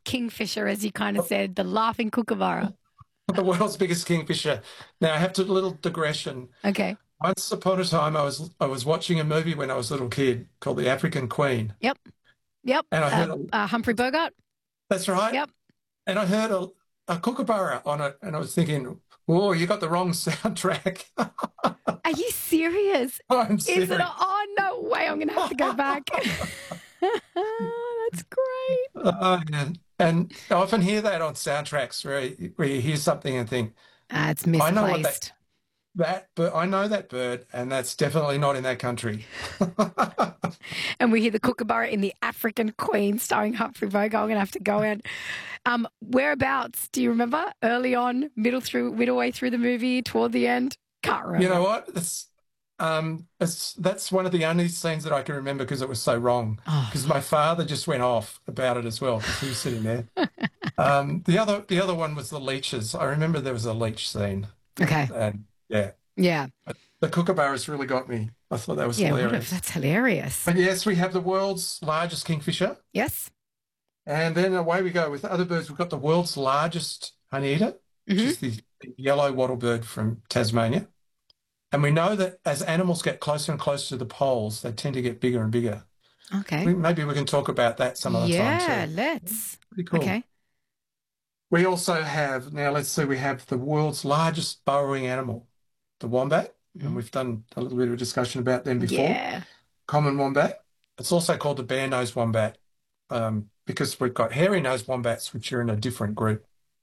kingfisher, as you kind of said, the laughing kookaburra. The world's biggest kingfisher. Now, I have to little digression. Okay. Once upon a time, I was watching a movie when I was a little kid called The African Queen. Yep. Yep. And I heard Humphrey Bogart. that's right. Yep. And I heard a kookaburra on it, and I was thinking, "Whoa, you got the wrong soundtrack." Are you serious? I'm serious. Is it? Oh, no way. I'm going to have to go back. That's great. Yeah. And I often hear that on soundtracks where you hear something and think, It's I know misplaced. but I know that bird, and that's definitely not in that country. And we hear the kookaburra in The African Queen starring Humphrey Bogart. I'm going to have to go in. Whereabouts, do you remember? Early on, middle way through the movie, toward the end? Can't remember. You know what? That's one of the only scenes that I can remember because it was so wrong. Because my father just went off about it as well because he was sitting there. The other one was the leeches. I remember there was a leech scene. Okay. And yeah. Yeah. But the kookaburras really got me. I thought that was hilarious. That's hilarious. But yes, we have the world's largest kingfisher. Yes. And then away we go with other birds. We've got the world's largest honeyeater, which is the yellow wattlebird from Tasmania. And we know that as animals get closer and closer to the poles, they tend to get bigger and bigger. Okay. Maybe we can talk about that some other time too. Yeah, let's. Pretty cool. Okay. We also have, now let's see, we have the world's largest burrowing animal, the wombat. And we've done a little bit of a discussion about them before. Yeah. Common wombat. It's also called the bare-nosed wombat because we've got hairy-nosed wombats, which are in a different group.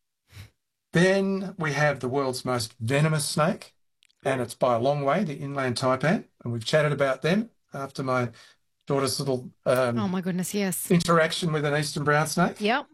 Then we have the world's most venomous snake, and it's by a long way, the inland taipan. And we've chatted about them after my daughter's little Oh, my goodness, yes. interaction with an eastern brown snake. Yep.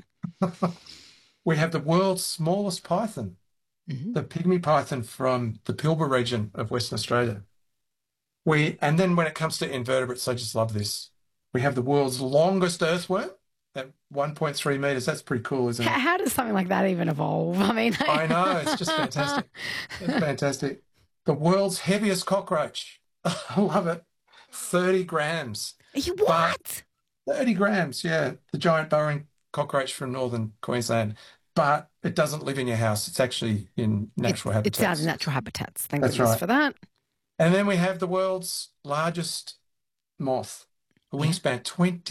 We have the world's smallest python, the pygmy python from the Pilbara region of Western Australia. And then when it comes to invertebrates, I just love this. We have the world's longest earthworm at 1.3 metres. That's pretty cool, isn't it? How does something like that even evolve? I mean, I know. It's just fantastic. It's fantastic. The world's heaviest cockroach. I love it. 30 grams. What? 30 grams, yeah. The giant burrowing cockroach from northern Queensland. But it doesn't live in your house. It's actually in natural habitats. It's out in natural habitats. Thank That's goodness right. for that. And then we have the world's largest moth, a wingspan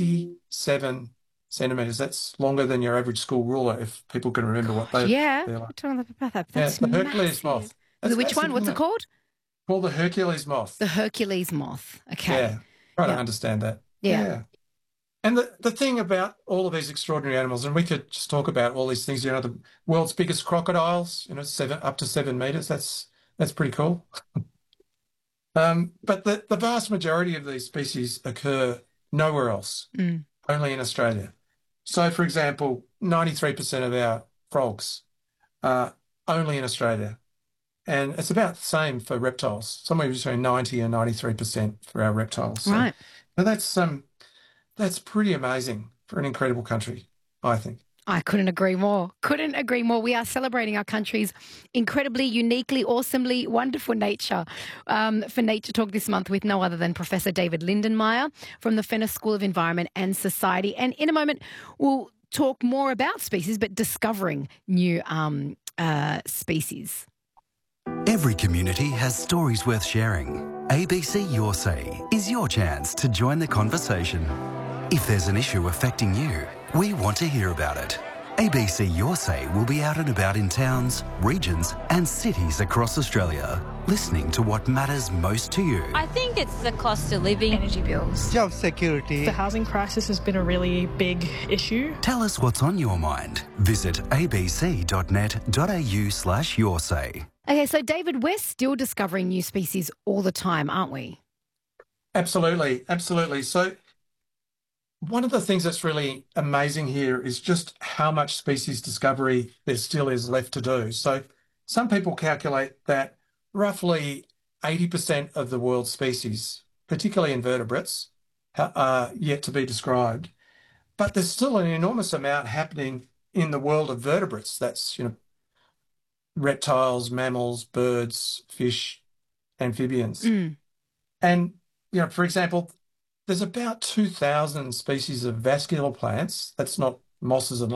27 centimetres. That's longer than your average school ruler, if people can remember what they're like. Talking about that. Yeah, That's the Hercules massive. moth. That's Which massive, one? What's isn't it called? Called the Hercules moth. The Hercules moth. Okay. Yeah, try to understand that. Yeah. And the thing about all of these extraordinary animals, and we could just talk about all these things, the world's biggest crocodiles, up to 7 metres. That's pretty cool. But the vast majority of these species occur nowhere else, only in Australia. So, for example, 93% of our frogs are only in Australia. And it's about the same for reptiles, somewhere between 90 and 93% for our reptiles. So, Right. and that's pretty amazing for an incredible country, I think. I couldn't agree more. Couldn't agree more. We are celebrating our country's incredibly, uniquely, awesomely wonderful nature. For Nature Talk this month with no other than Professor David Lindenmayer from the Fenner School of Environment and Society. And in a moment, we'll talk more about species, but discovering new species. Every community has stories worth sharing. ABC Your Say is your chance to join the conversation. If there's an issue affecting you, we want to hear about it. ABC Your Say will be out and about in towns, regions and cities across Australia, listening to what matters most to you. I think it's the cost of living. Energy bills. Job security. The housing crisis has been a really big issue. Tell us what's on your mind. Visit abc.net.au/yoursay. Okay, so David, we're still discovering new species all the time, aren't we? Absolutely, absolutely. So one of the things that's really amazing here is just how much species discovery there still is left to do. So some people calculate that roughly 80% of the world's species, particularly invertebrates, are yet to be described. But there's still an enormous amount happening in the world of vertebrates. That's, reptiles, mammals, birds, fish, amphibians. And, for example, there's about 2,000 species of vascular plants. That's not mosses and